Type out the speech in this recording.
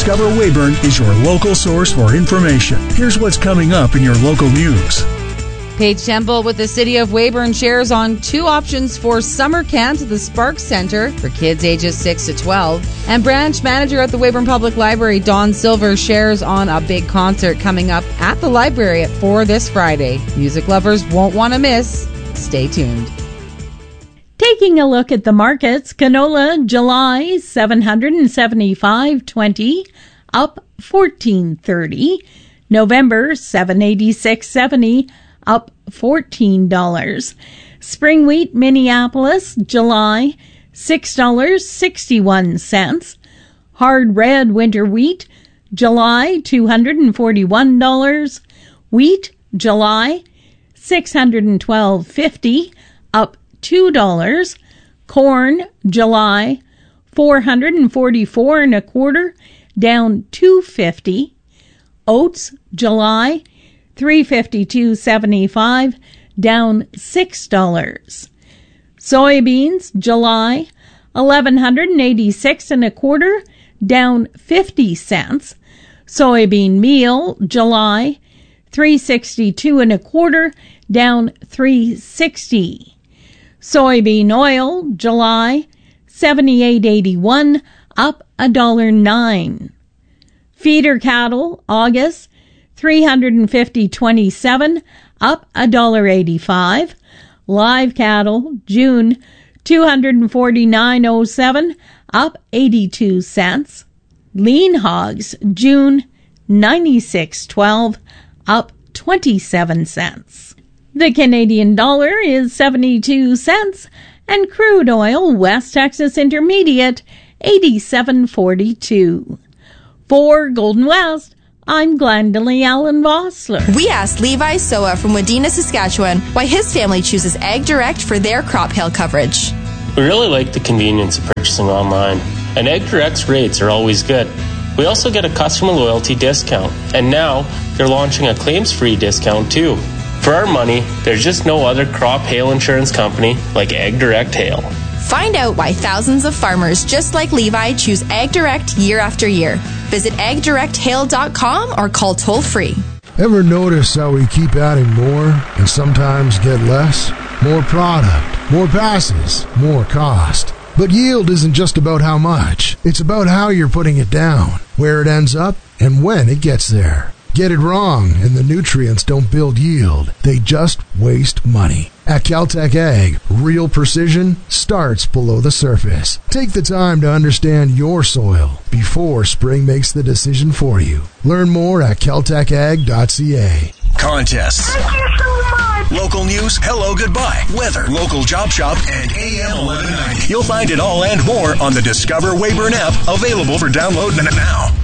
Discover Weyburn is your local source for information. Here's what's coming up in your local news. Paige Temple with the City of Weyburn shares on 2 options for summer camp at the Sparks Center for kids ages 6 to 12. And branch manager at the Weyburn Public Library, Dawn Silver, shares on a big concert coming up at the library at 4 this Friday. Music lovers won't want to miss. Stay tuned. Taking a look at the markets, canola July $775.20, up $14.30. November $786.70, up $14. Spring wheat Minneapolis July $6.61. Hard red winter wheat July $241. Wheat July $612.50, up $2. Corn July $444 1/4, down $2.50. Oats July $352.75, down $6. Soybeans July $1,186 1/4, down 50 cents. Soybean meal July $362 1/4, down $3.60. Soybean oil July $78.81, up $1.09. Feeder cattle August $350.27, up $1.85. Live cattle June $249.07, up 82 cents. Lean hogs June $96.12, up 27 cents. The Canadian dollar is 72 cents, and crude oil West Texas Intermediate 87.42. For Golden West, I'm Glendalee Allen Vossler. We asked Levi Soa from Wadena, Saskatchewan, why his family chooses Ag Direct for their crop hail coverage. We really like the convenience of purchasing online, and Ag Direct's rates are always good. We also get a customer loyalty discount, and now they're launching a claims-free discount too. For our money, there's just no other crop hail insurance company like Ag Direct Hail. Find out why thousands of farmers just like Levi choose Ag Direct year after year. Visit agdirecthail.com or call toll-free. Ever notice how we keep adding more and sometimes get less? More product, more passes, more cost. But yield isn't just about how much. It's about how you're putting it down, where it ends up, and when it gets there. Get it wrong, and the nutrients don't build yield. They just waste money. At Caltech Ag, real precision starts below the surface. Take the time to understand your soil before spring makes the decision for you. Learn more at caltechag.ca. Contests. Thank you so much. Local news, hello, goodbye, weather, local job shop, and AM 1190. You'll find it all and more on the Discover Weyburn app, available for download now.